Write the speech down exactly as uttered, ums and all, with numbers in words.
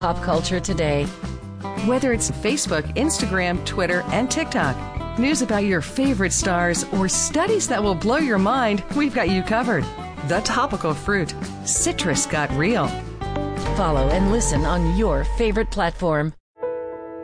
Pop culture today. Whether it's Facebook, Instagram, Twitter, and TikTok, news about your favorite stars, or studies that will blow your mind, we've got you covered. The Topical Fruit. Citrus got real. Follow and listen on your favorite platform.